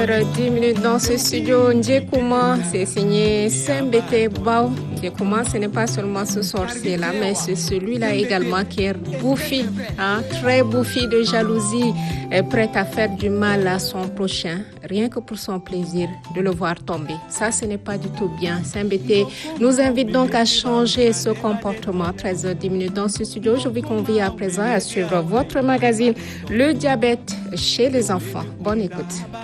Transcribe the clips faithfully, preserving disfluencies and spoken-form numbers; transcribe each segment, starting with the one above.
heures dix minutes dans ce studio. Ndjekouma, c'est signé Sembete Bao. Ndjekouma, ce n'est pas seulement ce sorcier-là, mais c'est celui-là également qui est bouffi, hein, très bouffi de jalousie, est prêt à faire du mal à son prochain, rien que pour son plaisir de le voir tomber. Ça, ce n'est pas du tout bien. Sembete nous invite donc à changer ce comportement. treize heures dix minutes dans ce studio. Je vous convie à présent à suivre votre magazine Le diabète chez les enfants. Bonne écoute.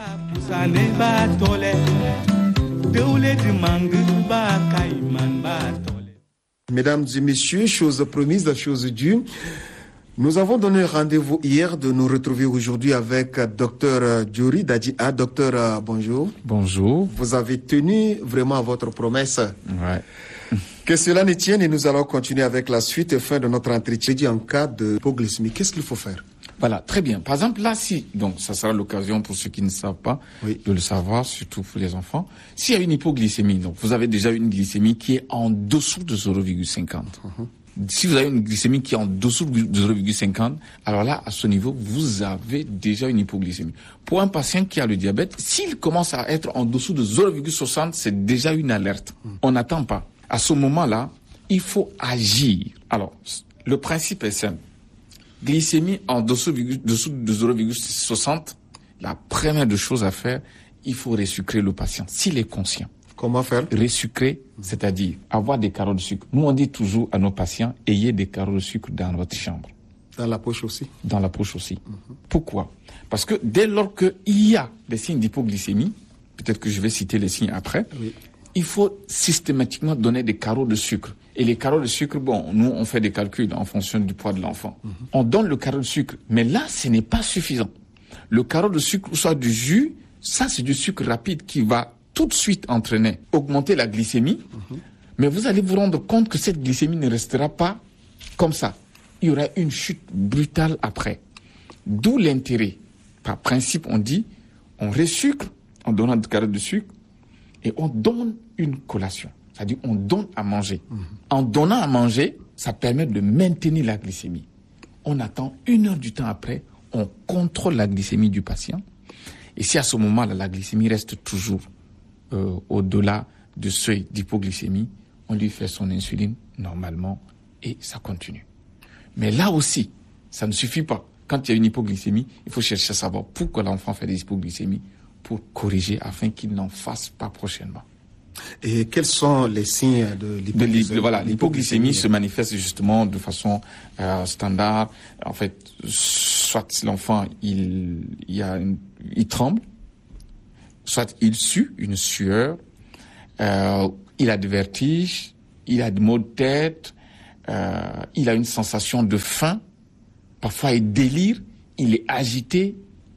Mesdames et messieurs, chose promise, chose due. Nous avons donné rendez-vous hier de nous retrouver aujourd'hui avec Docteur Diori Dadji-A. Docteur, bonjour. Bonjour. Vous avez tenu vraiment à votre promesse. Ouais. Que cela ne tienne et nous allons continuer avec la suite et fin de notre entretien. En cas de hypoglycémie, qu'est-ce qu'il faut faire? Voilà, très bien. Par exemple, là, si, donc, ça sera l'occasion pour ceux qui ne savent pas oui. de le savoir, surtout pour les enfants. S'il y a une hypoglycémie, donc, vous avez déjà une glycémie qui est en dessous de zéro virgule cinquante. Uh-huh. Si vous avez une glycémie qui est en dessous de zéro virgule cinquante, alors là, à ce niveau, vous avez déjà une hypoglycémie. Pour un patient qui a le diabète, s'il commence à être en dessous de zéro virgule soixante, c'est déjà une alerte. Uh-huh. On n'attend pas. À ce moment-là, il faut agir. Alors, le principe est simple. Glycémie en dessous, dessous de zéro virgule soixante, la première des choses à faire, il faut resucrer le patient, s'il est conscient. Comment faire? Resucrer, c'est-à-dire avoir des carreaux de sucre. Nous, on dit toujours à nos patients, ayez des carreaux de sucre dans votre chambre. Dans la poche aussi? Dans la poche aussi. Mm-hmm. Pourquoi? Parce que dès lors qu'il y a des signes d'hypoglycémie, peut-être que je vais citer les signes après, oui. il faut systématiquement donner des carreaux de sucre. Et les carreaux de sucre, bon, nous, on fait des calculs en fonction du poids de l'enfant. Mm-hmm. On donne le carreau de sucre, mais là, ce n'est pas suffisant. Le carreau de sucre, soit du jus, ça, c'est du sucre rapide qui va tout de suite entraîner, augmenter la glycémie. Mm-hmm. Mais vous allez vous rendre compte que cette glycémie ne restera pas comme ça. Il y aura une chute brutale après. D'où l'intérêt. Par principe, on dit, on resucre en donnant du carreau de sucre et on donne une collation. C'est-à-dire on donne à manger. Mmh. En donnant à manger, ça permet de maintenir la glycémie. On attend une heure du temps après, on contrôle la glycémie du patient. Et si à ce moment-là, la glycémie reste toujours euh, au-delà du seuil d'hypoglycémie, on lui fait son insuline normalement et ça continue. Mais là aussi, ça ne suffit pas. Quand il y a une hypoglycémie, il faut chercher à savoir pourquoi l'enfant fait des hypoglycémies pour corriger afin qu'il n'en fasse pas prochainement. Et quels sont les signes de l'hypoglycémie? Voilà, l'hypoglycémie se manifeste justement de façon euh, standard. En fait, soit l'enfant il il a une, il tremble, soit il sue une sueur, euh, il a des vertiges, il a des maux de tête, euh, il a une sensation de faim. Parfois, il délire, il est agité,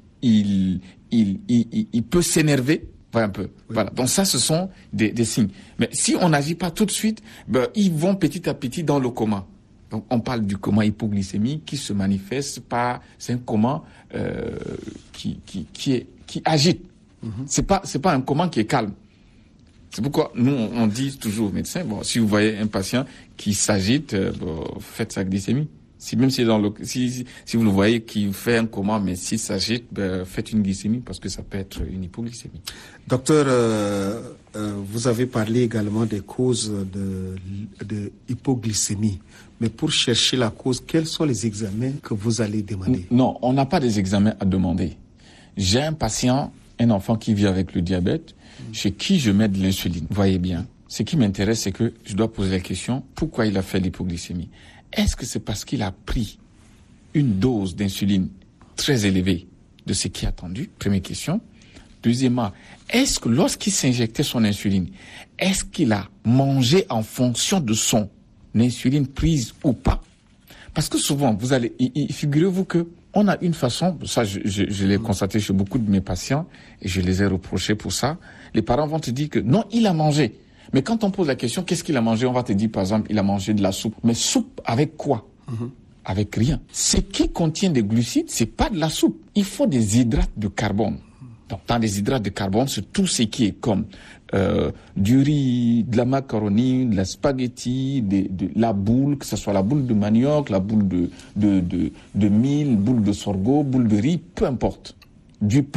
il il il, il, il peut s'énerver. Un peu. Oui. Voilà. Donc ça, ce sont des, des signes. Mais si on n'agit pas tout de suite, ben, ils vont petit à petit dans le coma. Donc on parle du coma hypoglycémique qui se manifeste par, c'est un coma euh, qui qui qui est qui agite. Mm-hmm. C'est pas c'est pas un coma qui est calme. C'est pourquoi nous on dit toujours aux médecins, bon, si vous voyez un patient qui s'agite, euh, bon, faites sa glycémie. Si même si dans le si, si si vous le voyez qui fait un coma, mais s'il s'agite, ben, faites une glycémie parce que ça peut être une hypoglycémie. Docteur, euh, euh, vous avez parlé également des causes de, de hypoglycémie. Mais pour chercher la cause, quels sont les examens que vous allez demander? Non, on n'a pas des examens à demander. J'ai un patient, un enfant qui vit avec le diabète, mmh. chez qui je mets de l'insuline. Vous voyez bien. Ce qui m'intéresse, c'est que je dois poser la question, pourquoi il a fait l'hypoglycémie? Est-ce que c'est parce qu'il a pris une dose d'insuline très élevée de ce qui est attendu? Première question. Deuxièmement, est-ce que lorsqu'il s'injectait son insuline, est-ce qu'il a mangé en fonction de son insuline prise ou pas? Parce que souvent, vous allez, figurez-vous que on a une façon, ça je, je, je l'ai constaté chez beaucoup de mes patients et je les ai reprochés pour ça. Les parents vont te dire que non, il a mangé. Mais quand on pose la question, qu'est-ce qu'il a mangé? On va te dire, par exemple, il a mangé de la soupe. Mais soupe avec quoi? Mm-hmm. Avec rien. Ce qui contient des glucides, c'est pas de la soupe. Il faut des hydrates de carbone. Donc, dans les hydrates de carbone, c'est tout ce qui est comme euh, du riz, de la macaroni, de la spaghetti, de, de la boule, que ce soit la boule de manioc, la boule de, de, de, de mil, boule de sorgho, boule de riz, peu importe. Du pain,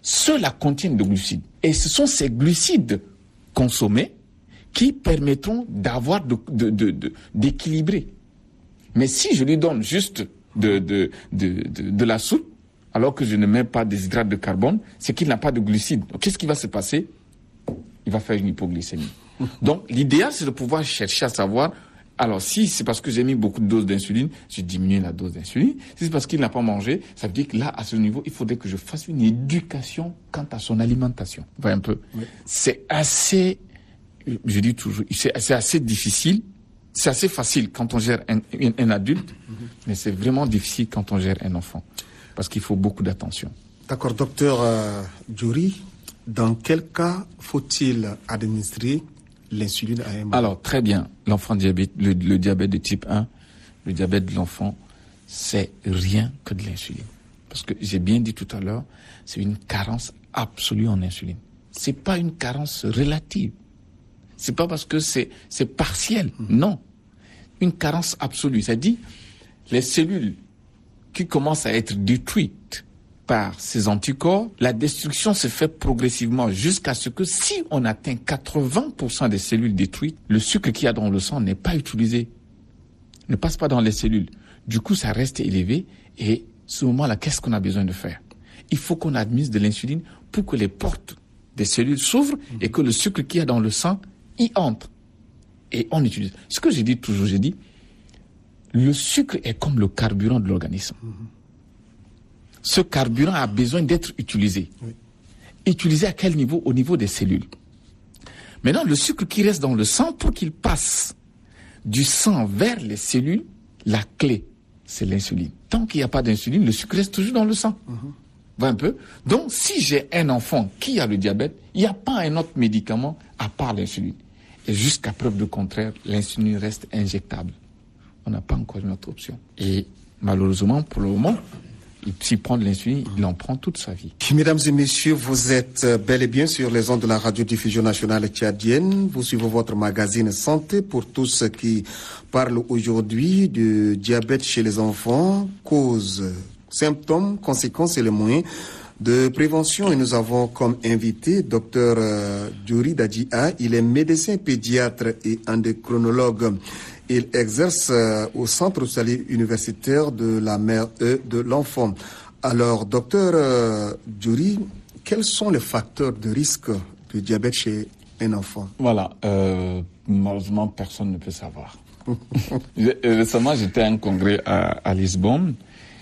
ceux-là contiennent de glucides. Et ce sont ces glucides consommés qui permettront d'avoir de, de, de, de, d'équilibrer. Mais si je lui donne juste de, de, de, de, de la soupe, alors que je ne mets pas des hydrates de carbone, c'est qu'il n'a pas de glucides. Donc, qu'est-ce qui va se passer? Il va faire une hypoglycémie. Donc, l'idéal, c'est de pouvoir chercher à savoir, alors si c'est parce que j'ai mis beaucoup de doses d'insuline, je diminue la dose d'insuline. Si c'est parce qu'il n'a pas mangé, ça veut dire que là, à ce niveau, il faudrait que je fasse une éducation quant à son alimentation. Vous voyez un peu? Oui. C'est assez, je dis toujours, c'est, c'est assez difficile. C'est assez facile quand on gère un, un, un adulte, mm-hmm. mais c'est vraiment difficile quand on gère un enfant. Parce qu'il faut beaucoup d'attention. D'accord, docteur euh, Djouri, dans quel cas faut-il administrer l'insuline à un moment? Alors, très bien. L'enfant diabète, le, le diabète de type un, le diabète de l'enfant, c'est rien que de l'insuline. Parce que j'ai bien dit tout à l'heure, c'est une carence absolue en insuline. C'est pas une carence relative. C'est pas parce que c'est, c'est partiel. Mmh. Non. Une carence absolue. C'est-à-dire, les cellules qui commencent à être détruites par ces anticorps, la destruction se fait progressivement jusqu'à ce que si on atteint quatre-vingts pour cent des cellules détruites, le sucre qu'il y a dans le sang n'est pas utilisé, ne passe pas dans les cellules. Du coup, ça reste élevé et à ce moment-là, qu'est-ce qu'on a besoin de faire? Il faut qu'on administre de l'insuline pour que les portes des cellules s'ouvrent et que le sucre qu'il y a dans le sang y entre. Et on utilise. Ce que j'ai dit toujours, j'ai dit, le sucre est comme le carburant de l'organisme. Mmh. Ce carburant a besoin d'être utilisé. Oui. Utilisé à quel niveau? Au niveau des cellules. Maintenant, le sucre qui reste dans le sang, pour qu'il passe du sang vers les cellules, la clé, c'est l'insuline. Tant qu'il n'y a pas d'insuline, le sucre reste toujours dans le sang. Mmh. Va un peu. Donc, si j'ai un enfant qui a le diabète, il n'y a pas un autre médicament à part l'insuline. Et jusqu'à preuve de contraire, l'insuline reste injectable. On n'a pas encore une autre option. Et malheureusement, pour le moment, s'il prend de l'insuline, il en prend toute sa vie. Mesdames et messieurs, vous êtes bel et bien sur les ondes de la radiodiffusion nationale tchadienne. Vous suivez votre magazine Santé pour tous ceux qui parlent aujourd'hui du diabète chez les enfants, causes, symptômes, conséquences et les moyens de prévention. Et nous avons comme invité docteur Djouri Dadji A. Il est médecin pédiatre et endocrinologue. Il exerce euh, au centre hospitalier universitaire de la mère et de l'enfant. Alors, docteur euh, Djouri, quels sont les facteurs de risque de diabète chez un enfant? Voilà, euh, malheureusement, personne ne peut savoir. Récemment, j'étais à un congrès à, à Lisbonne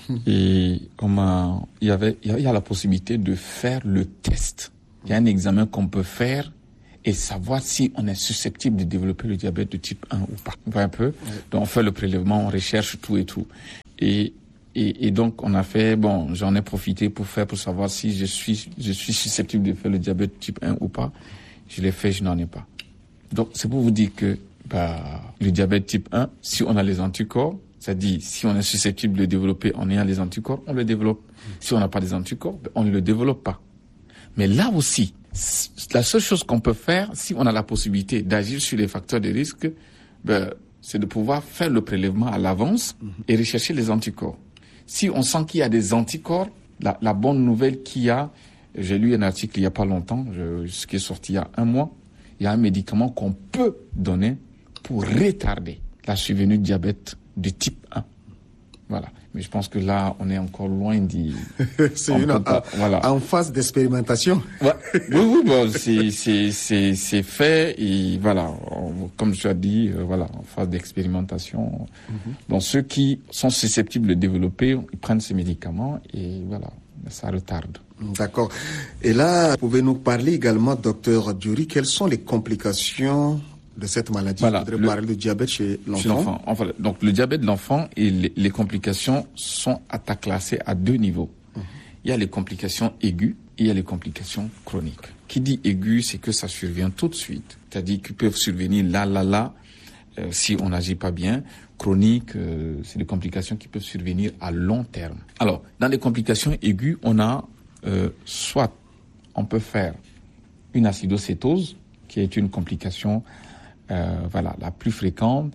et on m'a, il y avait, il y a la possibilité de faire le test. Il y a un examen qu'on peut faire et savoir si on est susceptible de développer le diabète de type un ou pas. Vous voyez un peu? Oui. Donc, on fait le prélèvement, on recherche tout et tout. Et, et, et donc, on a fait, bon, j'en ai profité pour faire, pour savoir si je suis, je suis susceptible de faire le diabète type un ou pas. Je l'ai fait, je n'en ai pas. Donc, c'est pour vous dire que, bah, le diabète type un, si on a les anticorps, c'est-à-dire, si on est susceptible de le développer en ayant les anticorps, on le développe. Si on n'a pas les anticorps, on ne le développe pas. Mais là aussi, la seule chose qu'on peut faire, si on a la possibilité d'agir sur les facteurs de risque, ben, c'est de pouvoir faire le prélèvement à l'avance et rechercher les anticorps. Si on sent qu'il y a des anticorps, la, la bonne nouvelle qu'il y a, j'ai lu un article il n'y a pas longtemps, je, ce qui est sorti il y a un mois, il y a un médicament qu'on peut donner pour retarder la survenue de diabète de type un. Voilà. Mais je pense que là, on est encore loin d'y... c'est une en, pas, voilà. en phase d'expérimentation. Ouais. Oui, oui, bon, c'est, c'est, c'est, c'est fait et voilà, on, comme tu as dit, euh, voilà, en phase d'expérimentation. Mm-hmm. Donc, ceux qui sont susceptibles de développer, ils prennent ces médicaments et voilà, ça retarde. D'accord. Et là, pouvez-nous parler également, docteur Djouri, quelles sont les complications de cette maladie? Voilà, Je voudrais le, parler du diabète chez l'enfant. Chez l'enfant. Enfin, donc, le diabète de l'enfant et les, les complications sont à classées à deux niveaux. Mmh. Il y a les complications aiguës et il y a les complications chroniques. Qui dit aigu, c'est que ça survient tout de suite. C'est-à-dire qu'ils peuvent survenir là, là, là, euh, si on n'agit pas bien. Chronique, euh, c'est des complications qui peuvent survenir à long terme. Alors, dans les complications aiguës, on a euh, soit on peut faire une acidocétose, qui est une complication Euh, voilà, la plus fréquente.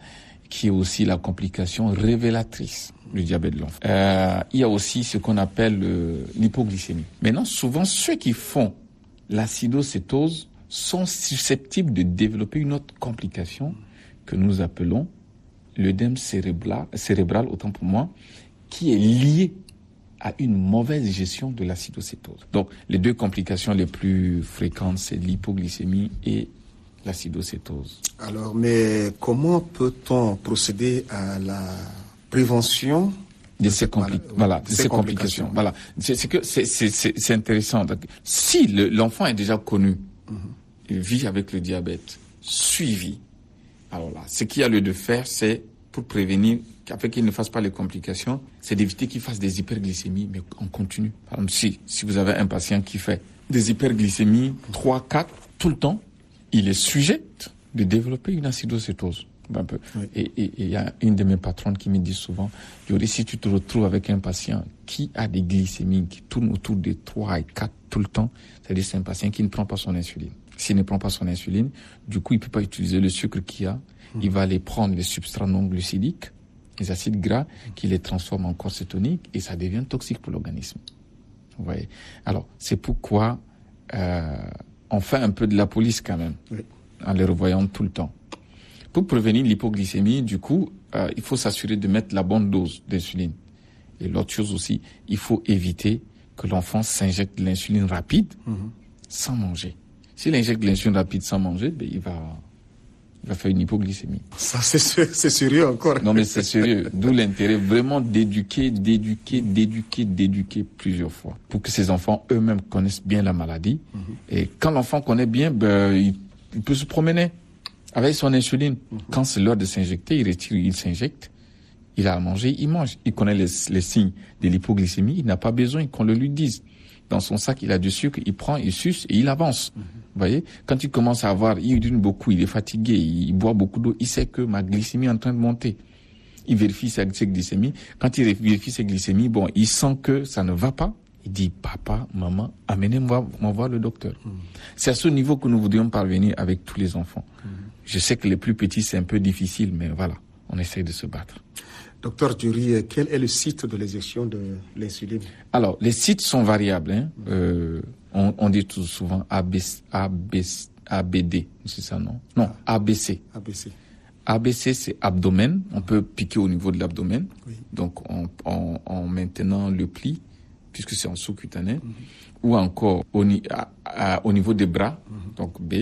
qui est aussi la complication révélatrice du diabète de l'enfant. Euh, il y a aussi ce qu'on appelle euh, l'hypoglycémie. Maintenant, souvent, ceux qui font l'acidocétose sont susceptibles de développer une autre complication que nous appelons l'œdème cérébral, cérébral, autant pour moi, qui est liée à une mauvaise gestion de l'acidocétose. Donc, les deux complications les plus fréquentes, c'est l'hypoglycémie et l'acidocétose. Alors, mais comment peut-on procéder à la prévention de ces, compli- voilà, de ces ces complications. complications. Voilà, c'est, c'est que c'est, c'est, c'est, c'est intéressant. Donc, si le, l'enfant est déjà connu, mm-hmm. il vit avec le diabète, suivi. Alors là, ce qu'il y a lieu de faire, c'est pour prévenir, afin qu'il ne fasse pas les complications, c'est d'éviter qu'il fasse des hyperglycémies, mais en continu. Par exemple, si, si vous avez un patient qui fait des hyperglycémies trois, quatre tout le temps, il est sujet de développer une acidocétose. Un peu. Oui. Et il y a une de mes patronnes qui me dit souvent, Yori, si tu te retrouves avec un patient qui a des glycémies qui tournent autour de trois et quatre tout le temps, c'est-à-dire c'est un patient qui ne prend pas son insuline. S'il ne prend pas son insuline, du coup, il ne peut pas utiliser le sucre qu'il y a. Mmh. Il va aller prendre les substrats non glucidiques, les acides gras, mmh. qui les transforment en corps cétonique et ça devient toxique pour l'organisme. Vous voyez? Alors, c'est pourquoi euh, on fait un peu de la police quand même, oui. en les revoyant tout le temps. Pour prévenir l'hypoglycémie, du coup, euh, il faut s'assurer de mettre la bonne dose d'insuline. Et l'autre chose aussi, il faut éviter que l'enfant s'injecte de l'insuline rapide mmh. sans manger. S'il injecte de l'insuline rapide sans manger, ben, il va, il va faire une hypoglycémie. Ça, c'est, c'est sérieux encore. Non, mais c'est sérieux. D'où l'intérêt vraiment d'éduquer, d'éduquer, d'éduquer, d'éduquer plusieurs fois. Pour que ces enfants eux-mêmes connaissent bien la maladie. Mmh. Et quand l'enfant connaît bien, ben, il, il peut se promener avec son insuline. Mmh. Quand c'est l'heure de s'injecter, il retire, il s'injecte. Il a à manger, il mange. Il connaît les, les signes de l'hypoglycémie. Il n'a pas besoin qu'on le lui dise. Dans son sac, il a du sucre, il prend, il suce et il avance. Mmh. Vous voyez, quand il commence à avoir, il urine beaucoup, il est fatigué, il boit beaucoup d'eau, il sait que ma glycémie est en train de monter. Il vérifie sa, ses glycémies. Quand il vérifie ses glycémies, bon, il sent que ça ne va pas. Il dit, papa, maman, amenez-moi voir le docteur. Mmh. C'est à ce niveau que nous voudrions parvenir avec tous les enfants. Mmh. Je sais que les plus petits, c'est un peu difficile, mais voilà, on essaie de se battre. Docteur Djouri, quel est le site de l'injection de l'insuline? Alors, les sites sont variables. Hein. Mmh. Euh, on, on dit tout souvent A B, A B, A B D, c'est ça, non? Non, ah. A B C. A B C. A B C, c'est abdomen. On peut piquer au niveau de l'abdomen. Oui. Donc, en, en, en maintenant le pli, puisque c'est en sous-cutané, mmh. ou encore au, à, à, au niveau des bras, mmh. donc B,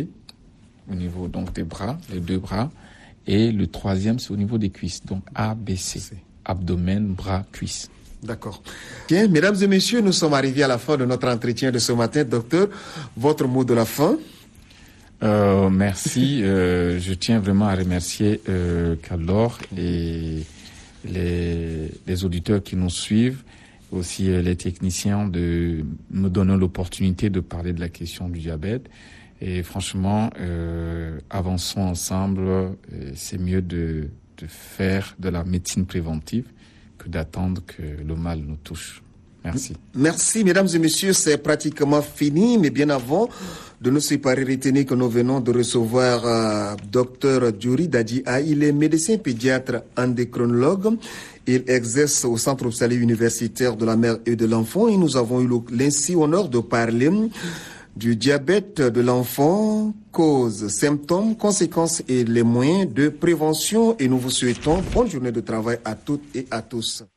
au niveau donc des bras, les deux bras, et le troisième, c'est au niveau des cuisses, donc A, B, C, C. Abdomen, bras, cuisses. D'accord. Bien, mesdames et messieurs, nous sommes arrivés à la fin de notre entretien de ce matin. Docteur, votre mot de la fin? Euh, merci. euh, je tiens vraiment à remercier euh, Kador et les, les auditeurs qui nous suivent, aussi euh, les techniciens de me donner l'opportunité de parler de la question du diabète. Et franchement, euh, avançons ensemble. Euh, c'est mieux de, de faire de la médecine préventive que d'attendre que le mal nous touche. Merci. Merci, mesdames et messieurs. C'est pratiquement fini, mais bien avant de nous séparer, retenez que nous venons de recevoir euh, Docteur Djouri Dadia. Il est médecin pédiatre endocrinologue. Il exerce au Centre hospitalier universitaire de la mère et de l'enfant. Et nous avons eu l'insi honneur de parler du diabète de l'enfant, causes, symptômes, conséquences et les moyens de prévention. Et nous vous souhaitons bonne journée de travail à toutes et à tous.